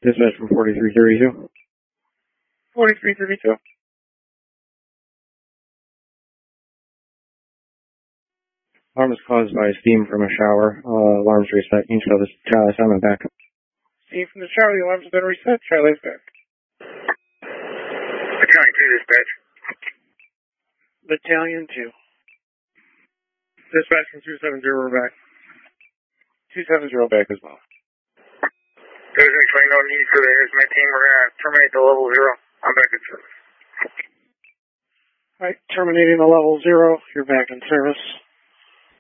Dispatch from 4332. 4332. Alarm was caused by steam from a shower. Alarms reset. Each of the assignment back. Steam from the shower. The alarms have been reset. Charlie's back. Battalion 2, dispatch. Battalion 2. Dispatch from 270, we're back. 270 back as well. There's actually no need for the hazmat team. We're going to terminate the level 0. I'm back in service. Alright, terminating the level 0. You're back in service.